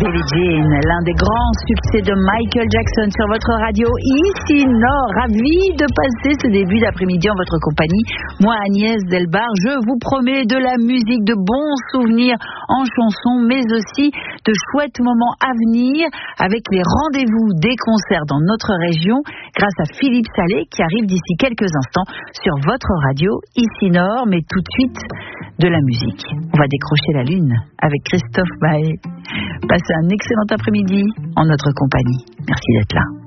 Billie Jean, l'un des grands succès de Michael Jackson sur votre radio ici Nord. Ravi de passer ce début d'après-midi en votre compagnie. Moi, Agnès Delbar, je vous promets de la musique, de bons souvenirs en chansons, mais aussi de chouettes moments à venir avec les rendez-vous des concerts dans notre région grâce à Philippe Salé qui arrive d'ici quelques instants sur votre radio ici Nord. Mais tout de suite, de la musique. On va décrocher la lune avec Christophe Maé. Passez un excellent après-midi en notre compagnie. Merci d'être là.